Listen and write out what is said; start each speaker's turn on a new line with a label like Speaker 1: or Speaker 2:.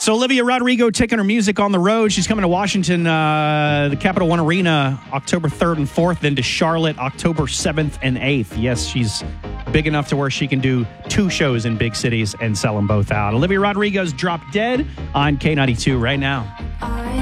Speaker 1: So Olivia Rodrigo taking her music on the road. She's coming to Washington, the Capital One Arena, October 3rd and 4th, then to Charlotte, October 7th and 8th. Yes, she's big enough to where she can do 2 shows in big cities and sell them both out. Olivia Rodrigo's Drop Dead on K92 right now.